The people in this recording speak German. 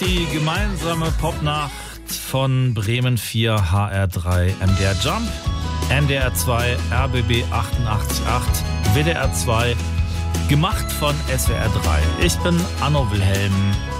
Die gemeinsame Popnacht von Bremen 4, HR3, MDR Jump, NDR 2, RBB 88.8, WDR 2, gemacht von SWR 3. Ich bin Anno Wilhelm.